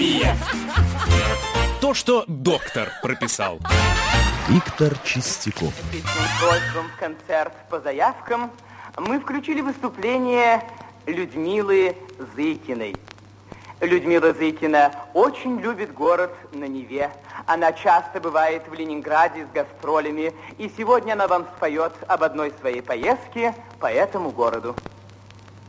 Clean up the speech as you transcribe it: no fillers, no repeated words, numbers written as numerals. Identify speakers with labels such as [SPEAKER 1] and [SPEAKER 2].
[SPEAKER 1] Нет. То, что доктор прописал.
[SPEAKER 2] Виктор Чистяков.
[SPEAKER 3] Письмом просьбам в концерт по заявкам мы включили выступление Людмилы Зыкиной. Людмила Зыкина очень любит город на Неве. Она часто бывает в Ленинграде с гастролями. И сегодня она вам споет об одной своей поездке по этому городу.